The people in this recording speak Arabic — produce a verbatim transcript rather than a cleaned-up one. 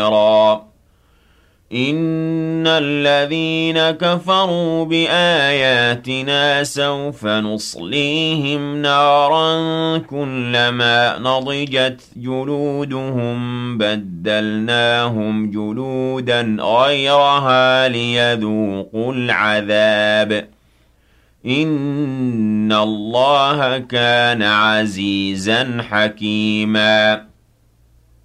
إِنَّ الَّذِينَ كَفَرُوا بِآيَاتِنَا سَوْفَ نُصْلِيهِمْ نَارًا كُلَّمَا نَضِجَتْ جُلُودُهُم بَدَّلْنَاهُمْ جُلُودًا غَيْرَهَا لِيَذُوقُوا الْعَذَابَ إِنَّ اللَّهَ كَانَ عَزِيزًا حَكِيمًا